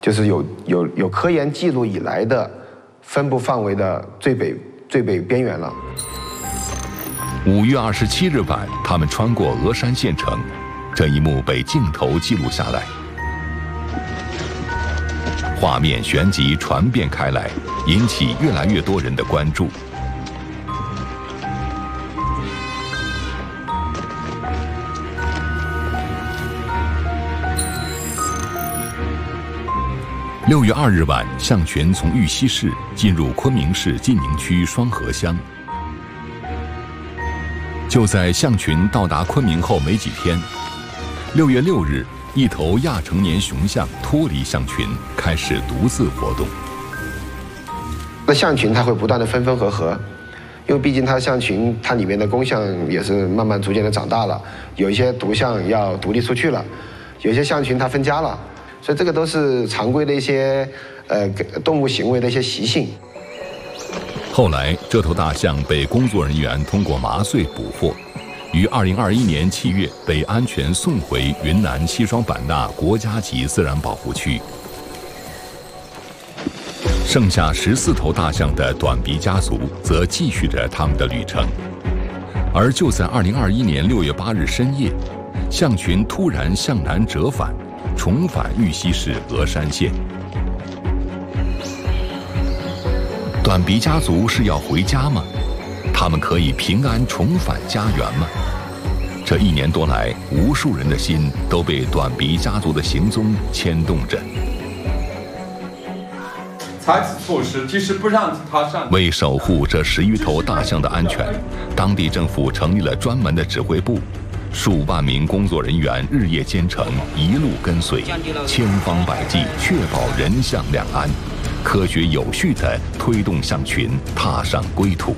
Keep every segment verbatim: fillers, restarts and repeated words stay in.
就是有有有科研记录以来的分布范围的最北最北边缘了。 五月二十七日晚，他们穿过峨山县城，这一幕被镜头记录下来，画面旋即传遍开来，引起越来越多人的关注。六月二日晚，项群从玉溪市进入昆明市晋宁区双河乡。就在项群到达昆明后没几天，六月六日，一头亚成年雄象脱离象群，开始独自活动。 那象群它会不断的分分合合，因为毕竟它象群它里面的公象也是慢慢逐渐的长大了，有一些独象要独立出去了，有一些象群它分家了，所以这个都是常规的一些呃动物行为的一些习性。 后来，这头大象被工作人员通过麻醉捕获，于二零二一年七月被安全送回云南西双版纳国家级自然保护区。剩下十四头大象的短鼻家族则继续着他们的旅程。而就在二零二一年六月八日深夜，象群突然向南折返，重返玉溪市峨山县。短鼻家族是要回家吗？他们可以平安重返家园吗？这一年多来，无数人的心都被短鼻家族的行踪牵动着。 采取措施，即使不让他上。 为守护这十余头大象的安全，当地政府成立了专门的指挥部，数万名工作人员日夜兼程，一路跟随，千方百计确保人象两安，科学有序地推动象群踏上归途。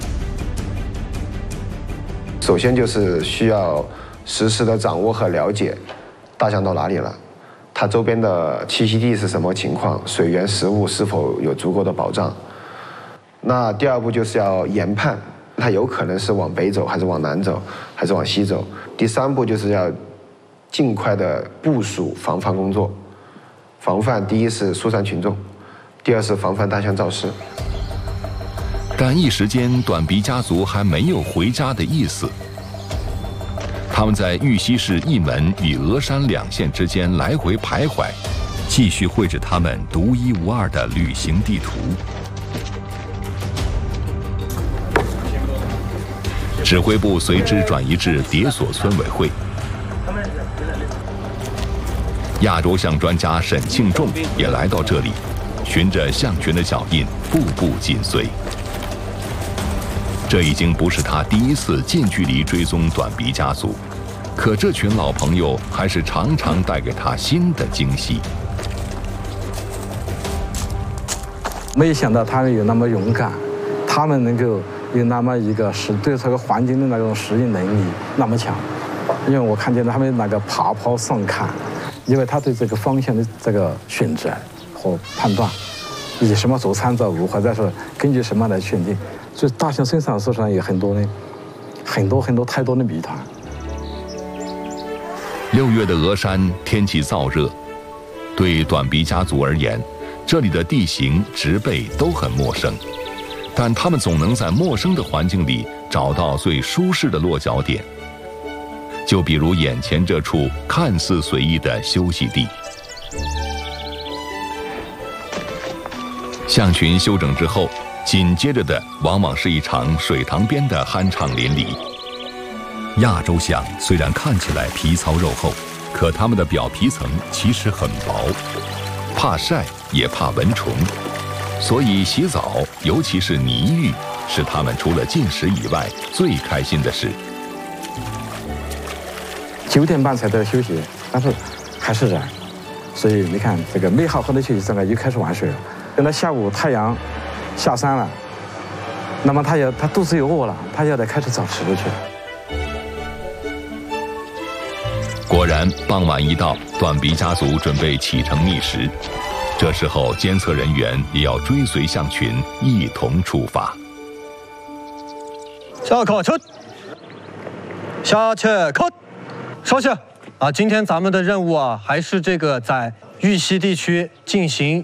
首先就是需要实时的掌握和了解大象到哪里了，它周边的栖息地是什么情况，水源食物是否有足够的保障。那第二步就是要研判它有可能是往北走还是往南走还是往西走。第三步就是要尽快的部署防范工作，防范第一是疏散群众，第二是防范大象肇事。 但一时间，短鼻家族还没有回家的意思。他们在玉溪市一门与峨山两县之间来回徘徊，继续绘制他们独一无二的旅行地图。指挥部随之转移至迭所村委会。亚洲象专家沈庆仲也来到这里，循着象群的脚印，步步紧随。这已经不是他第一次近距离追踪短鼻家族，可这群老朋友还是常常带给他新的惊喜。 没想到他们有那么勇敢，他们能够有那么一个适对这个环境的那种适应能力那么强，因为我看见他们那个爬坡上看，因为他对这个方向的这个选择和判断，以什么做参照物，或者说根据什么来确定。所以大象身上实际上有很多的、很多很多太多的谜团。 六月的峨山天气燥热，对短鼻家族而言，这里的地形、植被都很陌生，但他们总能在陌生的环境里找到最舒适的落脚点。就比如眼前这处看似随意的休息地。象群休整之后，紧接着的往往是一场水塘边的酣畅淋漓。亚洲象虽然看起来皮糙肉厚，可它们的表皮层其实很薄，怕晒也怕蚊虫，所以洗澡，尤其是泥浴，是它们除了进食以外最开心的事。 九点半才到休息，但是还是热，所以你看这个没好好的休息，这个又开始玩水了。等到下午太阳下山了，那么他要他肚子又饿了，他要得开始找吃的去了。 果然，傍晚一到，短鼻家族准备启程觅食。这时候，监测人员也要追随象群一同出发。 下课出，下切课，稍息啊！今天咱们的任务啊，还是这个在玉溪地区进行